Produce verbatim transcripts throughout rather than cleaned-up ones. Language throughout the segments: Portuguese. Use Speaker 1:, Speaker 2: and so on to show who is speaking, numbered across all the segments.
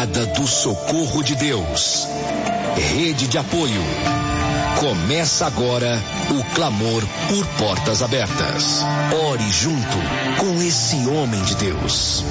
Speaker 1: Madrugada do Socorro de Deus. Rede de apoio. Começa agora o clamor por portas abertas. Ore junto com esse homem de Deus.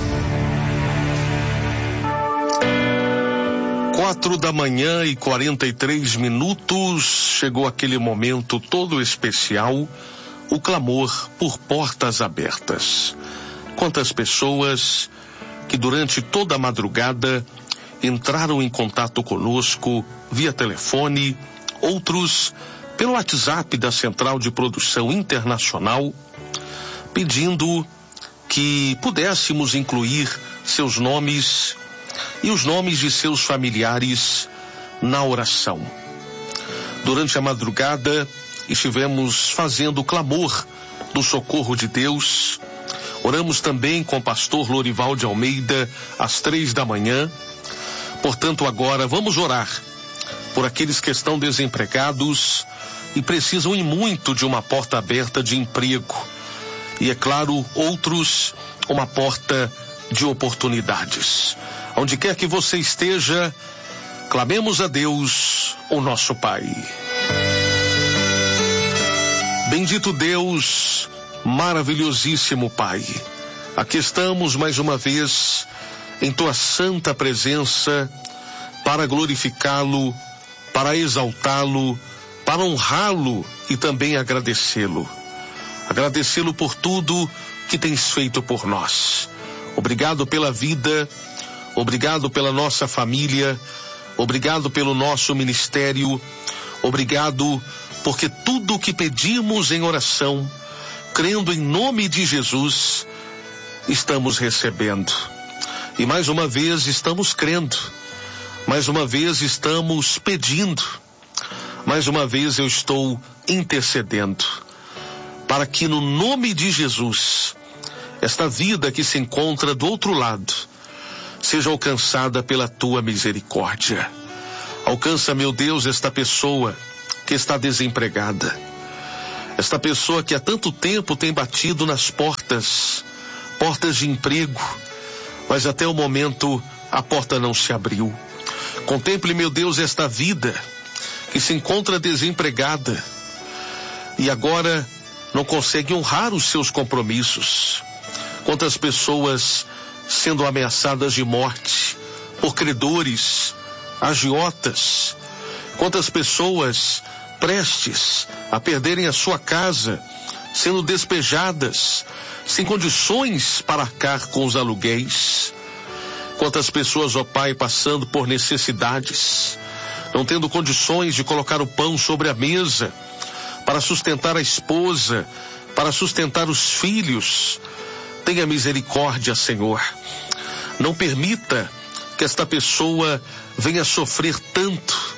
Speaker 2: Quatro da manhã e quarenta e três minutos, chegou aquele momento todo especial, o clamor por portas abertas. Quantas pessoas que durante toda a madrugada entraram em contato conosco via telefone, outros pelo WhatsApp da Central de Produção Internacional, pedindo que pudéssemos incluir seus nomes e os nomes de seus familiares na oração. Durante a madrugada estivemos fazendo o clamor do socorro de Deus. Oramos também com o pastor Lorival de Almeida às três da manhã. Portanto, agora vamos orar por aqueles que estão desempregados e precisam em muito de uma porta aberta de emprego. E, é claro, outros, uma porta de oportunidades. Onde quer que você esteja, clamemos a Deus, o nosso Pai. Bendito Deus, maravilhosíssimo Pai, aqui estamos mais uma vez em Tua santa presença para glorificá-lo, para exaltá-lo, para honrá-lo e também agradecê-lo. Agradecê-lo por tudo que tens feito por nós. Obrigado pela vida, obrigado pela nossa família, obrigado pelo nosso ministério, obrigado porque tudo o que pedimos em oração, crendo em nome de Jesus, estamos recebendo. E mais uma vez estamos crendo, mais uma vez estamos pedindo, mais uma vez eu estou intercedendo, para que no nome de Jesus, esta vida que se encontra do outro lado, seja alcançada pela Tua misericórdia. Alcança, meu Deus, esta pessoa que está desempregada. Esta pessoa que há tanto tempo tem batido nas portas, portas de emprego, mas até o momento a porta não se abriu. Contemple, meu Deus, esta vida que se encontra desempregada e agora não consegue honrar os seus compromissos. Quantas pessoas sendo ameaçadas de morte por credores, agiotas, quantas pessoas prestes a perderem a sua casa, sendo despejadas, sem condições para arcar com os aluguéis. Quantas pessoas, ó Pai, passando por necessidades, não tendo condições de colocar o pão sobre a mesa, para sustentar a esposa, para sustentar os filhos. Tenha misericórdia, Senhor. Não permita que esta pessoa venha sofrer tanto,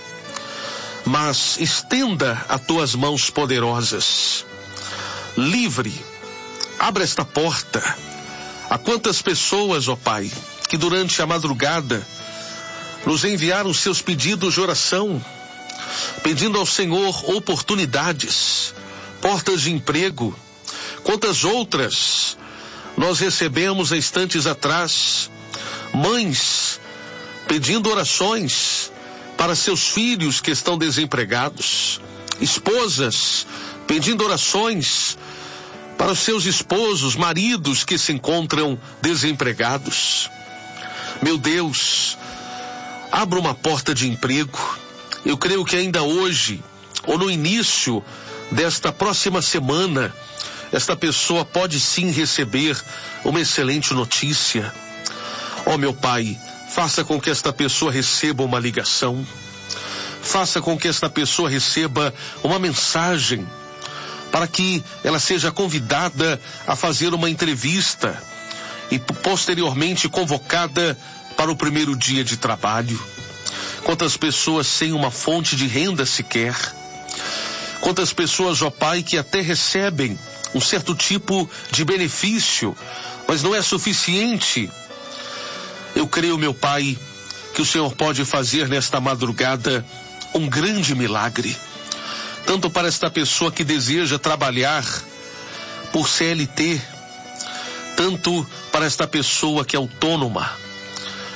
Speaker 2: mas estenda as Tuas mãos poderosas. Livre, abra esta porta. Há quantas pessoas, ó Pai, que durante a madrugada nos enviaram seus pedidos de oração, pedindo ao Senhor oportunidades, portas de emprego. Quantas outras nós recebemos há instantes atrás, mães pedindo orações para seus filhos que estão desempregados, esposas pedindo orações para os seus esposos, maridos que se encontram desempregados. Meu Deus, abra uma porta de emprego. Eu creio que ainda hoje, ou no início desta próxima semana, esta pessoa pode sim receber uma excelente notícia. Ó meu Pai, faça com que esta pessoa receba uma ligação. Faça com que esta pessoa receba uma mensagem, para que ela seja convidada a fazer uma entrevista e posteriormente convocada para o primeiro dia de trabalho. Quantas pessoas sem uma fonte de renda sequer. Quantas pessoas, ó Pai, que até recebem um certo tipo de benefício, mas não é suficiente. Eu creio, meu Pai, que o Senhor pode fazer nesta madrugada um grande milagre, tanto para esta pessoa que deseja trabalhar por C L T, tanto para esta pessoa que é autônoma,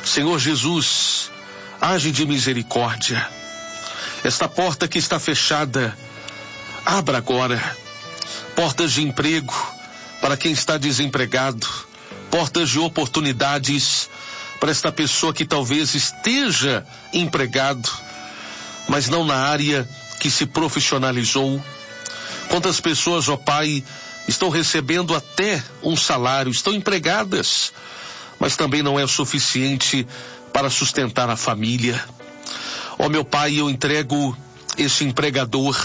Speaker 2: Senhor Jesus, age de misericórdia. Esta porta que está fechada, abra agora. Portas de emprego para quem está desempregado. Portas de oportunidades para esta pessoa que talvez esteja empregado, mas não na área que se profissionalizou. Quantas pessoas, ó Pai, estão recebendo até um salário, estão empregadas, mas também não é o suficiente para sustentar a família. Ó meu Pai, eu entrego este empregador,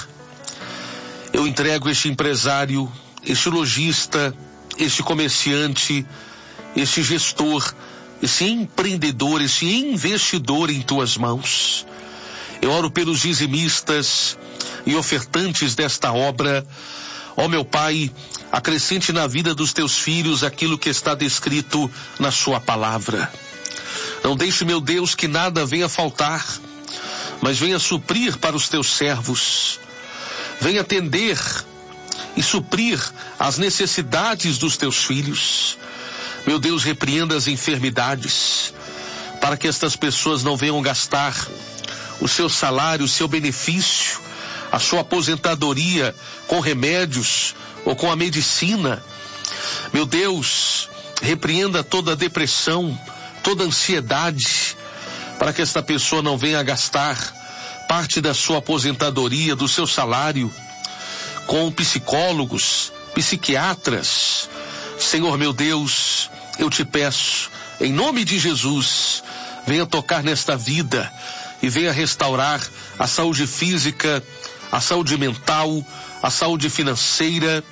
Speaker 2: eu entrego este empresário, este lojista, este comerciante, este gestor, esse empreendedor, esse investidor em tuas mãos. Eu oro pelos dizimistas e ofertantes desta obra. Ó meu Pai, acrescente na vida dos teus filhos aquilo que está descrito na sua palavra. Não deixe, meu Deus, que nada venha faltar, mas venha suprir para os teus servos. Venha atender e suprir as necessidades dos teus filhos. Meu Deus, repreenda as enfermidades, para que estas pessoas não venham gastar o seu salário, o seu benefício, a sua aposentadoria com remédios ou com a medicina. Meu Deus, repreenda toda a depressão, toda a ansiedade, para que esta pessoa não venha gastar parte da sua aposentadoria, do seu salário, com psicólogos, psiquiatras. Senhor meu Deus, eu te peço, em nome de Jesus, venha tocar nesta vida e venha restaurar a saúde física, a saúde mental, a saúde financeira.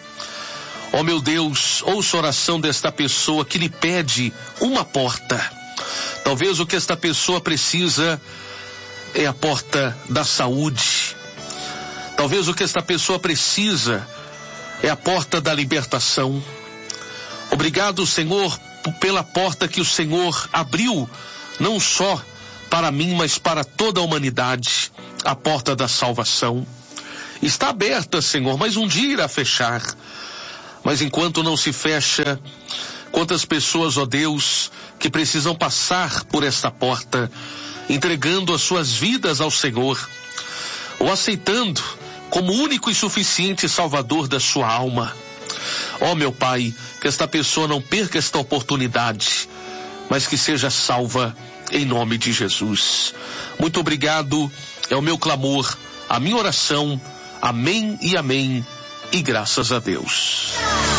Speaker 2: Ó meu Deus, ouça a oração desta pessoa que lhe pede uma porta. Talvez o que esta pessoa precisa é a porta da saúde. Talvez o que esta pessoa precisa é a porta da libertação. Obrigado, Senhor, pela porta que o Senhor abriu, não só para mim, mas para toda a humanidade, a porta da salvação. Está aberta, Senhor, mas um dia irá fechar. Mas enquanto não se fecha, quantas pessoas, ó Deus, que precisam passar por esta porta, entregando as suas vidas ao Senhor, ou aceitando como único e suficiente Salvador da sua alma. Ó meu Pai, que esta pessoa não perca esta oportunidade, mas que seja salva em nome de Jesus. Muito obrigado, é o meu clamor, a minha oração. Amém e amém, e graças a Deus.